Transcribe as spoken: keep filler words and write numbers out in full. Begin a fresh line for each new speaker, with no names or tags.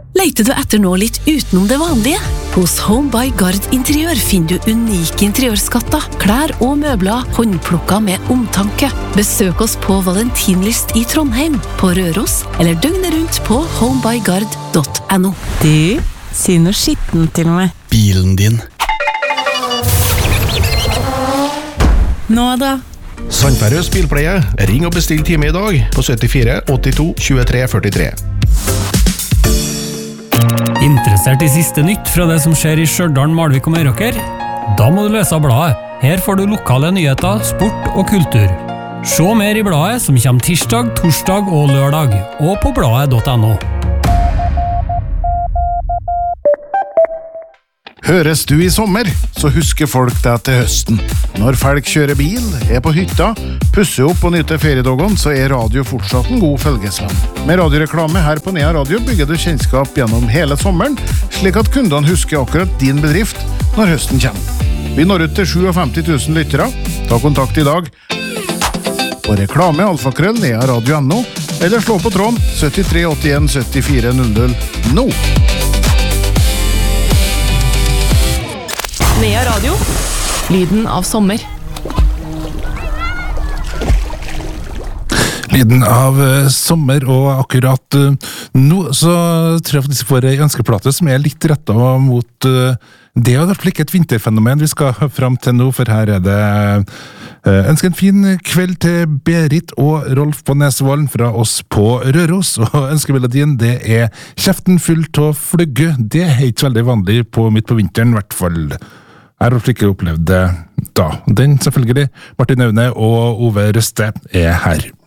Leiter du etter noe litt utenom det vanlige? Hos Home by Gard Interiør finner du unike interiørskatter, klær og møbler håndplukket med omtanke. Besøk oss på Valentinlyst i Trondheim, på Røros, eller døgnet rundt på homebygard punktum no.
Du, si noe skitten til meg.
Bilen din.
Nå da?
Sandferøs bilpleie. Ring og bestill time i dag på syttifire åttito tjuetre førtitre.
Interessert i siste nytt fra det som skjer i Stjørdal, Malvik og Meråker? Da må du lese bladet. Her får du lokale nyheter, sport og kultur. Se mer i bladet som kommer tirsdag, torsdag og lørdag, og på bladet punktum no.
Høres du i sommer, så husker folk deg til høsten. Når folk kjører bil, er på hytta, pusser opp og nyter feriedagene, så er radio fortsatt en god følgesvenn. Med radioreklame her på Nea Radio bygger du kjennskap gjennom hele sommeren, slik at kundene husker akkurat din bedrift når høsten kommer. Vi når ut til femtisju tusen lyttere. Ta kontakt i dag på reklame alfakrøll nea radio punktum no eller slå på tråden syttitre åttien syttifire null null nå.
Nea Radio. Lyden av sommer.
Lyden av uh, sommer, og akkurat uh, nå så tror jeg faktisk får en ønskeplate som er litt rettet mot uh, det er i hvert fall ikke et vinterfenomen vi skal frem til nå, for her er det uh, ønsker en fin kveld til Berit og Rolf på Nesvolden fra oss på Røros, og ønskemelodien det er Kjeften fullt av fløgge. Det er ikke veldig vanlig på midt på vinteren i hvert fall. Jeg har ikke opplevd det da. Den selvfølgelig, Martin Aune og Ove Røste er her.